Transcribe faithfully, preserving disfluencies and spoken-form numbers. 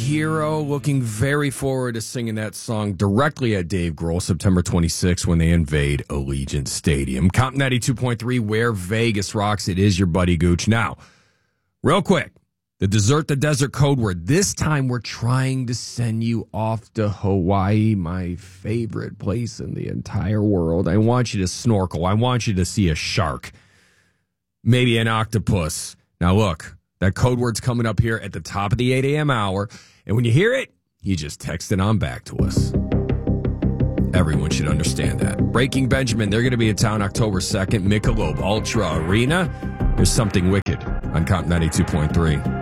hero. Looking very forward to singing that song directly at Dave Grohl September twenty-sixth when they invade Allegiant Stadium. Comp ninety-two point three, where Vegas rocks. It is your buddy Gooch. Now, real quick, the Desert the Desert code word. This time we're trying to send you off to Hawaii, my favorite place in the entire world. I want you to snorkel. I want you to see a shark, maybe an octopus. Now, look, that code word's coming up here at the top of the eight a.m. hour. And when you hear it, you just text it on back to us. Everyone should understand that. Breaking Benjamin, they're going to be in town October second. Michelob Ultra Arena. There's something wicked on Comp ninety-two point three.